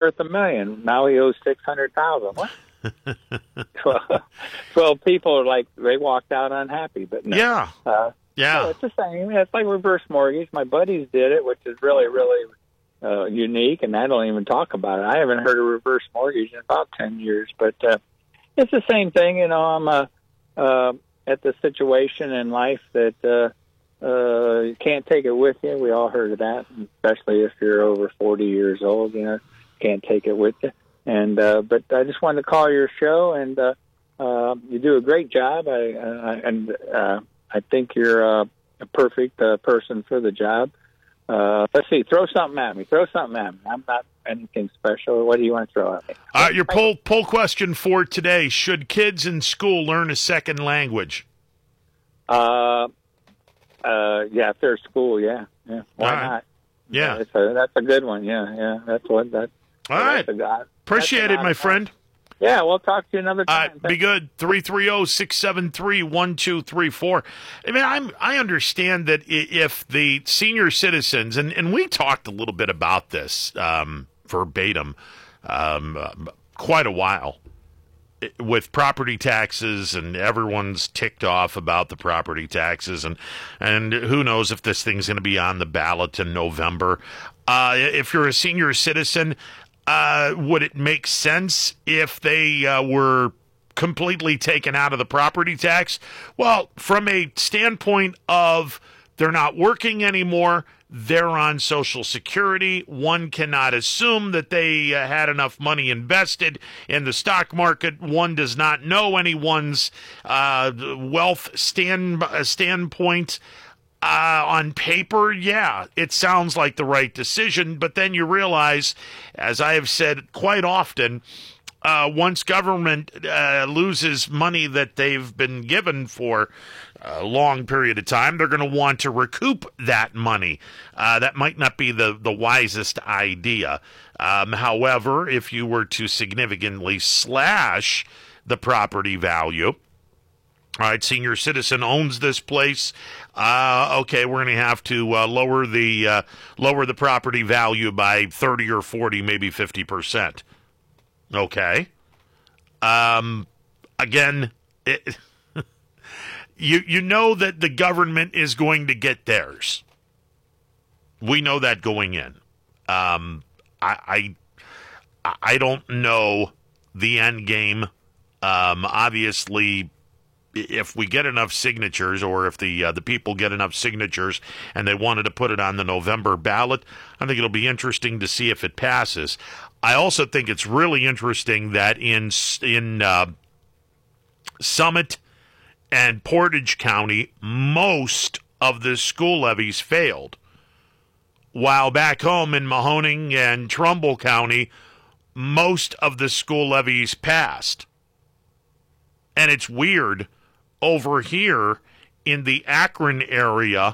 worth $1 million. Now he owes $600,000. What? 12 people are like, they walked out unhappy, but no. Yeah. No, it's the same. It's like reverse mortgage. My buddies did it, which is really, really unique, and I don't even talk about it. I haven't heard of reverse mortgage in about 10 years, but it's the same thing. You know, I'm at the situation in life that you can't take it with you. We all heard of that, especially if you're over 40 years old. You know, can't take it with you. And but I just wanted to call your show, and you do a great job. I think you're a perfect person for the job. Let's see. Throw something at me. I'm not anything special. What do you want to throw at me? Your poll question for today: should kids in school learn a second language? Yeah, if they're at school, yeah. Why not? Yeah, that's a good one. Yeah. That's what that. All right. Appreciate it, my friend. Yeah, we'll talk to you another time. Be good. 330-673-1234. I mean, I understand that if the senior citizens, and we talked a little bit about this verbatim quite a while, with property taxes, and everyone's ticked off about the property taxes, and who knows if this thing's going to be on the ballot in November. If you're a senior citizen, would it make sense if they were completely taken out of the property tax? Well, from a standpoint of they're not working anymore, they're on Social Security, one cannot assume that they had enough money invested in the stock market. One does not know anyone's wealth standpoint. On paper, yeah, it sounds like the right decision, but then you realize, as I have said quite often, once government loses money that they've been given for a long period of time, they're going to want to recoup that money. That might not be the wisest idea. However, if you were to significantly slash the property value, all right, senior citizen owns this place. Okay, we're going to have to lower the property value by 30 or 40, maybe 50%. Okay. Again, you know that the government is going to get theirs. We know that going in. I don't know the end game. Obviously, if we get enough signatures, or if the people get enough signatures and they wanted to put it on the November ballot, I think it'll be interesting to see if it passes. I also think it's really interesting that in Summit and Portage County, most of the school levies failed, while back home in Mahoning and Trumbull County, most of the school levies passed. And it's weird. Over here in the Akron area,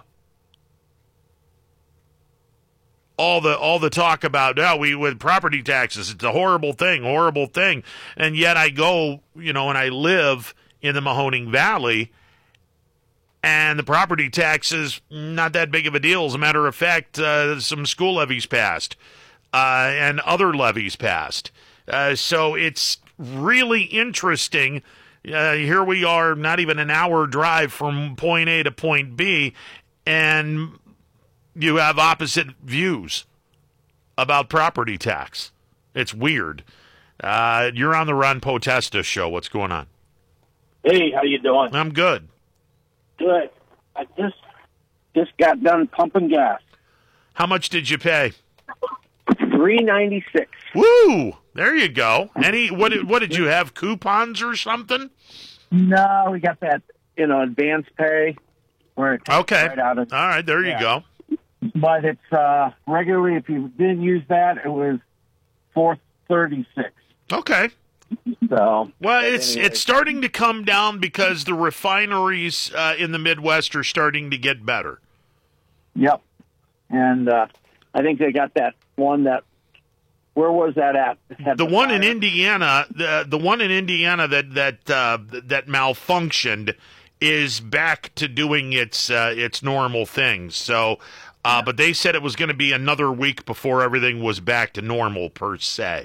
all the talk about with property taxes, it's a horrible thing, and yet I go, and I live in the Mahoning Valley, and the property taxes not that big of a deal. As a matter of fact, some school levies passed, and other levies passed. So it's really interesting. Here we are, not even an hour drive from point A to point B, and you have opposite views about property tax. It's weird. You're on the Ron Potesta show. What's going on? Hey, how you doing? I'm good. Good. I just got done pumping gas. How much did you pay? $3.96. Woo! There you go. What did you have, coupons or something? No, we got that, advance pay where it takes right out of. All right, there you go. But it's regularly, if you didn't use that, it was $4.36. Okay. So, well, it's starting to come down because the refineries in the Midwest are starting to get better. Yep, and I think they got that one that. Where was that at? The one in Indiana, the one in Indiana that malfunctioned is back to doing its normal things. So, but they said it was going to be another week before everything was back to normal per se.